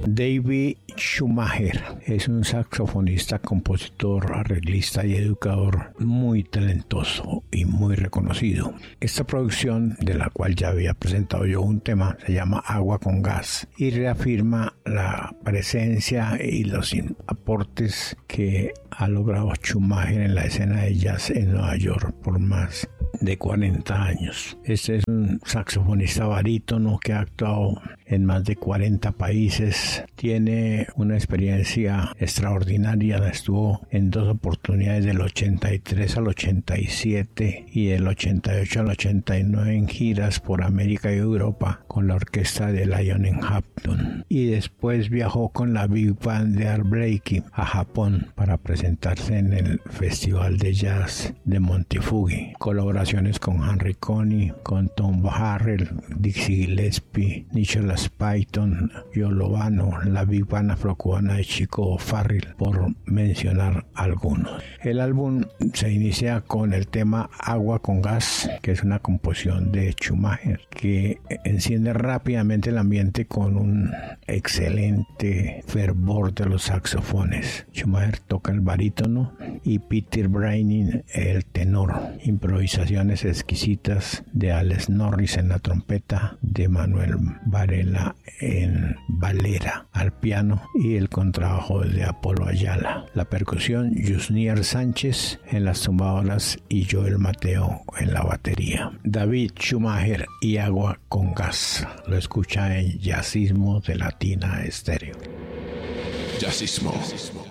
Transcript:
David Schumacher es un saxofonista, compositor, arreglista y educador muy talentoso y muy reconocido. Esta producción, de la cual ya había presentado yo un tema, se llama Agua con Gas y reafirma la presencia y los aportes que ha logrado Schumacher en la escena de jazz en Nueva York por más de 40 años. Este es un saxofonista barítono que ha actuado en más de 40 países. Tiene una experiencia extraordinaria. Estuvo en 2 oportunidades, del 83 al 87 y del 88 al 89 en giras por América y Europa con la orquesta de Lionel Hampton. Y después viajó con la Big Band de Art Blakey a Japón para presentarse en el Festival de Jazz de Montefiore. Colaboraciones con Henry Coney, con Tom Harrell, Dixie Gillespie, Nicholas Payton, Joe Lovano, la Big Band afrocubana de Chico Farrell, por mencionar algunos. El álbum se inicia con el tema Agua con Gas, que es una composición de Schumacher, que enciende rápidamente el ambiente con un excelente fervor de los saxofones. Schumacher toca el barítono y Peter Braining el tenor. Improvisaciones exquisitas de Alex Norris en la trompeta, de Manuel Varela en Valera al piano y el contrabajo de Apolo Ayala. La percusión, Yusnier Sánchez en las tumbadoras y Joel Mateo en la batería. David Schumacher y Agua con Gas. Lo escucha en Jazzismo de Latina Estéreo. Jazzismo.